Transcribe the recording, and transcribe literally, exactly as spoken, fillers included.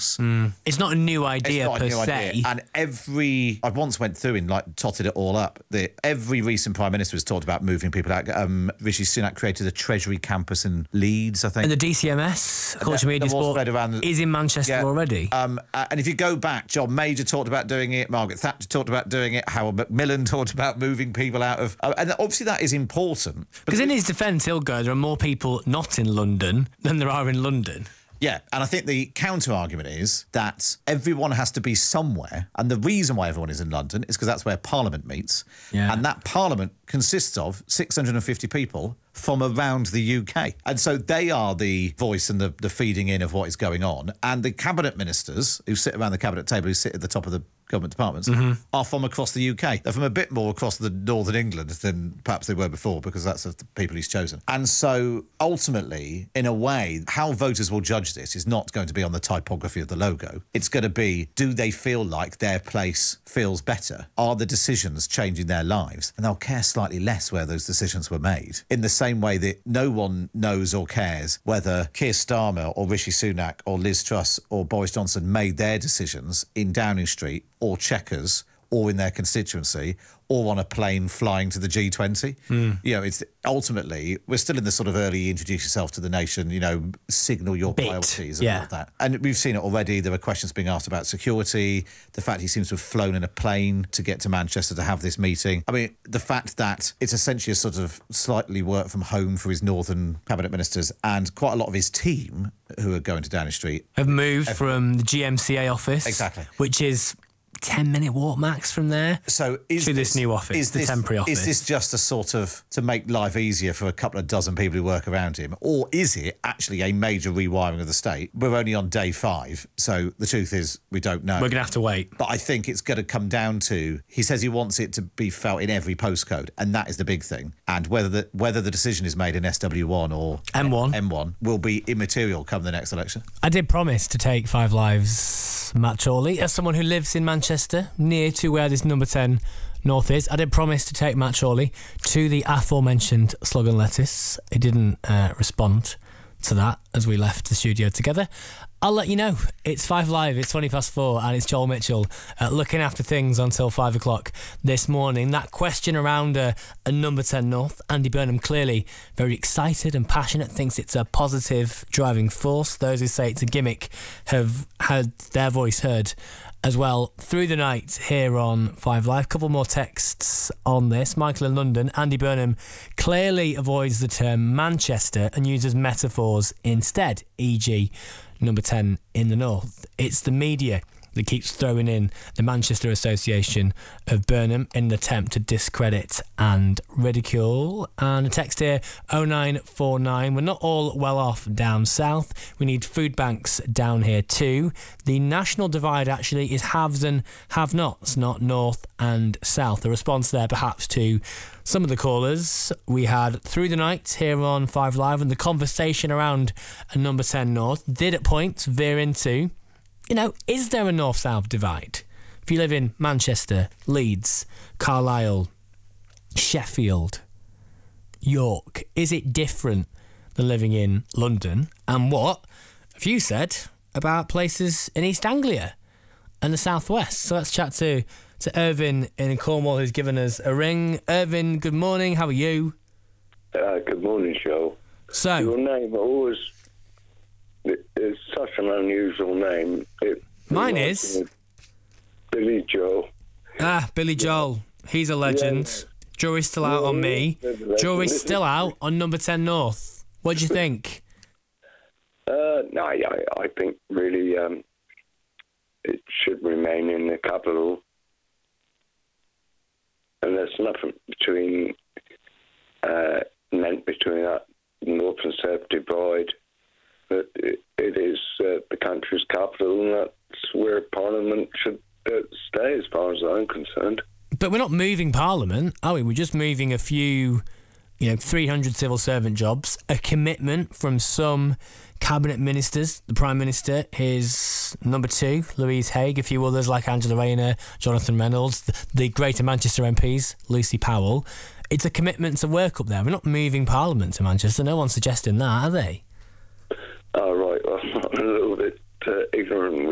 House. Mm. It's not a new idea it's not per a new se. Idea. And every... I once went through and, like, totted it all up. The, every recent Prime Minister has talked about moving people out. Um, Rishi Sunak created a Treasury campus in Leeds, I think. And the D C M S, Culture Media Sport, the, is in Manchester yeah, already. Um, uh, and if you go back, John Major talked about doing it, Margaret Thatcher talked about doing it, Howard Macmillan talked about moving people out of... Uh, and obviously that is important. Because in his defence, he'll go, there are more people not in London than there are in London. Yeah, and I think the counter-argument is that everyone has to be somewhere, and the reason why everyone is in London is because that's where Parliament meets, yeah. and that Parliament consists of six hundred fifty people from around the U K. And so they are the voice and the, the feeding in of what is going on, and the cabinet ministers who sit around the cabinet table, who sit at the top of the government departments, mm-hmm. are from across the U K. They're from a bit more across the northern England than perhaps they were before, because that's the people he's chosen. And so ultimately, in a way, how voters will judge this is not going to be on the typography of the logo. It's going to be, do they feel like their place feels better? Are the decisions changing their lives? And they'll care slightly less where those decisions were made. In the same way that no one knows or cares whether Keir Starmer or Rishi Sunak or Liz Truss or Boris Johnson made their decisions in Downing Street or Chequers or in their constituency or on a plane flying to the G twenty. Mm. You know, it's ultimately, we're still in the sort of early introduce yourself to the nation, you know, signal your Bit, priorities and yeah. all of that. And we've seen it already. There were questions being asked about security, the fact he seems to have flown in a plane to get to Manchester to have this meeting. I mean, the fact that it's essentially a sort of slightly work from home for his northern cabinet ministers, and quite a lot of his team who are going to Downing Street have moved from the G M C A office. Exactly. Which is ten minute walk max from there so is to this, this new office, is the this, temporary office. Is this just a sort of to make life easier for a couple of dozen people who work around him? Or is it actually a major rewiring of the state? We're only on day five, so the truth is we don't know. We're going to have to wait. But I think it's going to come down to, he says he wants it to be felt in every postcode, and that is the big thing. And whether the, whether the decision is made in S W one or M one. M one will be immaterial come the next election. I did promise to take Five Lives Matt Chorley, as someone who lives in Manchester, near to where this number ten North is. I did promise to take Matt Chorley to the aforementioned Slug and Lettuce. He didn't uh, respond to that as we left the studio together. I'll let you know. It's Five Live, it's twenty past four, and it's Joel Mitchell uh, looking after things until five o'clock this morning. That question around uh, a number ten North, Andy Burnham clearly very excited and passionate, thinks it's a positive driving force. Those who say it's a gimmick have had their voice heard as well through the night here on Five Live. Couple more texts on this. Michael in London. Andy Burnham clearly avoids the term Manchester and uses metaphors instead, for example number ten in the North. It's the media that keeps throwing in the Manchester Association of Burnham in an attempt to discredit and ridicule. And a text here, oh nine four nine. We're not all well off down south. We need food banks down here too. The national divide actually is haves and have-nots, not north and south. The response there perhaps to some of the callers we had through the night here on Five Live, and the conversation around a number ten North did at points veer into, you know, is there a north-south divide? If you live in Manchester, Leeds, Carlisle, Sheffield, York, is it different than living in London? And what have you said about places in East Anglia and the southwest? So let's chat to, to Irvin in Cornwall, who's given us a ring. Irvin, good morning. How are you? Uh, good morning, Joe. So, your name always is such an unusual name. It, mine is Billy Joel. Ah, Billy Joel. He's a legend. Yeah. Jury's still out yeah, on me. Jury's still out on number ten North. What do you think? Uh, no, I, I think really um, it should remain in the capital. And there's nothing between uh, meant between that north and south divide. But it, it is uh, the country's capital, and that's where Parliament should uh, stay, as far as I'm concerned. But we're not moving Parliament, are we? We're just moving a few, you know, three hundred civil servant jobs, a commitment from some cabinet ministers, the Prime Minister, his number two, Louise Haigh, a few others like Angela Rayner, Jonathan Reynolds, the, the Greater Manchester M Ps, Lucy Powell. It's a commitment to work up there. We're not moving Parliament to Manchester. No one's suggesting that, are they? Oh, right. Well, I'm a little bit uh, ignorant